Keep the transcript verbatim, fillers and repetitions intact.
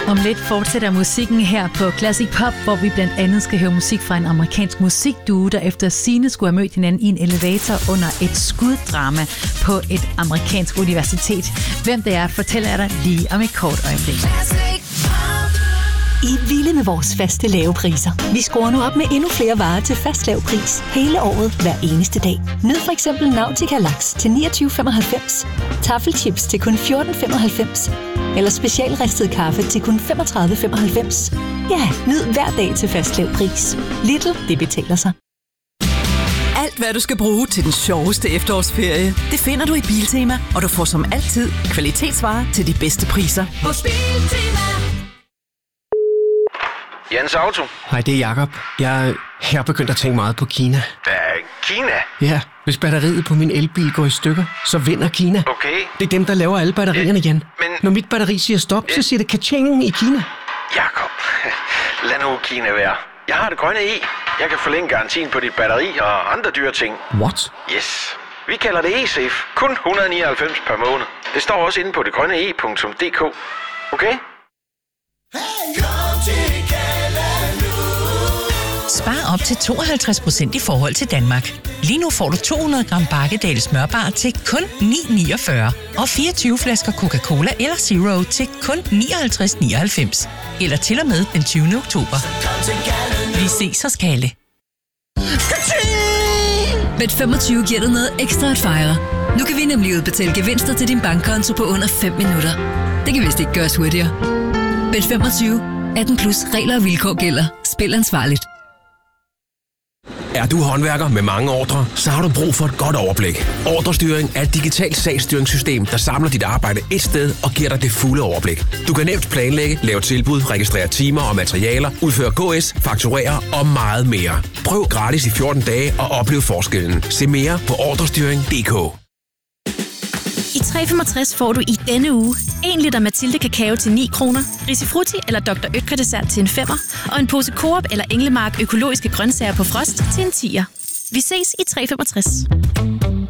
Om lidt fortsætter musikken her på Classic Pop, hvor vi blandt andet skal høre musik fra en amerikansk musikduo, der efter sigende skulle have mødt hinanden i en elevator under et skuddrama på et amerikansk universitet. Hvem det er, fortæller jeg dig lige om et kort øjeblik. I er vilde med vores faste lave priser. Vi skruer nu op med endnu flere varer til fast lav pris hele året, hver eneste dag. Nyd for eksempel Nautica Laks til niogtyve femoghalvfems, Taffelchips til kun fjorten femoghalvfems, eller specialristet kaffe til kun femogtredive femoghalvfems. Ja, nyd hver dag til fast lav pris. Lidl, det betaler sig. Alt, hvad du skal bruge til den sjoveste efterårsferie, det finder du i Biltema, og du får som altid kvalitetsvarer til de bedste priser. Hos Biltema. Jens Auto. Hej, det er Jakob. Jeg er her begyndt at tænke meget på Kina. Hvad? Kina? Ja, hvis batteriet på min elbil går i stykker, så vinder Kina. Okay. Det er dem, der laver alle batterierne igen. Men... Når mit batteri siger stop, så siger det ka-ching i Kina. Jakob, lad nu Kina være. Jeg har det grønne i. Jeg kan forlænge garantien på dit batteri og andre dyre ting. What? Yes. Vi kalder det eSafe. Kun et hundrede og nioghalvfems per måned. Det står også inde på det grønne e punktum d k. Okay? Spar op til tooghalvtreds procent i forhold til Danmark. Lige nu får du to hundrede gram Bakkedal smørbar til kun ni niogfyrre og fireogtyve flasker Coca-Cola eller Zero til kun nioghalvtreds nioghalvfems. Eller til og med den tyvende oktober. Vi ses hos Kalle. Bet femogtyve giver dig noget ekstra at fejre. Nu kan vi nemlig udbetale gevinster til din bankkonto på under fem minutter. Det kan vist ikke gøres hurtigere. Bet femogtyve. atten plus regler og vilkår gælder. Spil ansvarligt. Er du håndværker med mange ordrer, så har du brug for et godt overblik. Ordrestyring er et digitalt sagsstyringssystem, der samler dit arbejde et sted og giver dig det fulde overblik. Du kan nemt planlægge, lave tilbud, registrere timer og materialer, udføre K S, fakturere og meget mere. Prøv gratis i fjorten dage og oplev forskellen. Se mere på ordrestyring punktum d k. I tre femogtres får du i denne uge en liter Mathilde Kakao til ni kroner, Risifrutti eller doktor Oetker dessert til en femmer, og en pose Coop eller Englemark økologiske grøntsager på frost til en tier. Vi ses i tre femogtres.